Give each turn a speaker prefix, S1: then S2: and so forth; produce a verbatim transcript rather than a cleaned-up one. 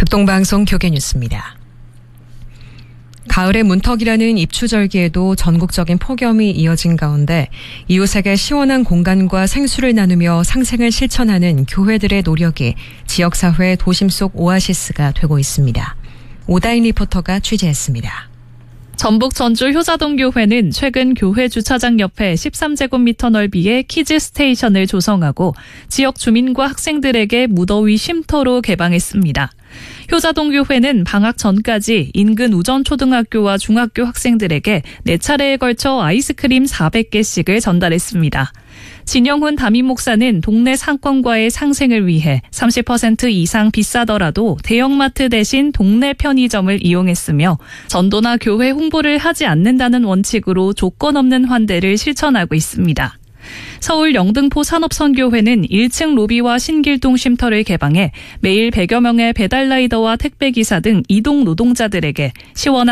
S1: 극동방송 교계뉴스입니다. 가을의 문턱이라는 입추절기에도 전국적인 폭염이 이어진 가운데 이웃에게 시원한 공간과 생수를 나누며 상생을 실천하는 교회들의 노력이 지역사회 도심 속 오아시스가 되고 있습니다. 오다인 리포터가 취재했습니다.
S2: 전북 전주 효자동교회는 최근 교회 주차장 옆에 십삼 제곱미터 넓이의 키즈 스테이션을 조성하고 지역 주민과 학생들에게 무더위 쉼터로 개방했습니다. 효자동교회는 방학 전까지 인근 우전초등학교와 중학교 학생들에게 네 차례에 걸쳐 아이스크림 사백 개씩을 전달했습니다. 진영훈 담임 목사는 동네 상권과의 상생을 위해 삼십 퍼센트 이상 비싸더라도 대형마트 대신 동네 편의점을 이용했으며 전도나 교회 홍보를 하지 않는다는 원칙으로 조건 없는 환대를 실천하고 있습니다. 서울 영등포 산업선교회는 일 층 로비와 신길동 쉼터를 개방해 매일 백여 명의 배달라이더와 택배기사 등 이동 노동자들에게 시원한